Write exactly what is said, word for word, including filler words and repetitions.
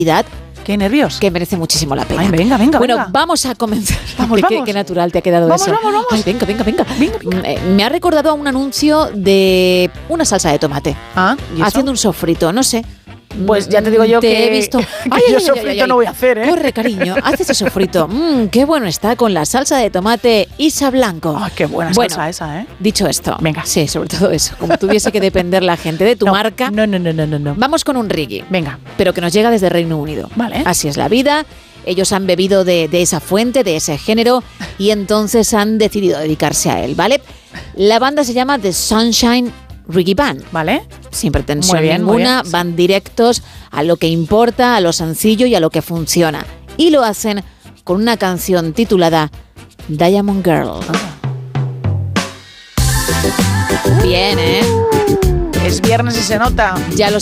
Qué nervios. Que merece muchísimo la pena. Ay, venga, venga, Bueno, venga. vamos a comenzar. Vamos, qué, vamos. Qué natural te ha quedado vamos, eso. Vamos, vamos, Ay, venga, venga, venga. venga, venga. Eh, Me ha recordado a un anuncio de una salsa de tomate. Ah, ¿y eso? Haciendo un sofrito, no sé. Pues ya te digo yo te que, he visto. que Ay, yo ay, ay, sofrito ay, ay. no voy a hacer, ¿eh? Corre, cariño, haz ese sofrito. Mmm, qué bueno está con la salsa de tomate Isa Blanco. Ay, qué buena Bueno, salsa esa, ¿eh? Dicho esto, Venga. sí, sobre todo eso, como tuviese que depender la gente de tu no, marca, No, no, no, no, no, no. vamos con un reggae, Venga. pero que nos llega desde Reino Unido. Vale. Así es la vida. Ellos han bebido de, de esa fuente, de ese género, y entonces han decidido dedicarse a él, ¿vale? La banda se llama The Sunshine Reggae Band. ¿Vale? Sin pretensión Muy bien, muy ninguna, bien. van directos a lo que importa, a lo sencillo y a lo que funciona. Y lo hacen con una canción titulada Diamond Girl. Bien, ¿eh? Es viernes y se nota. Ya lo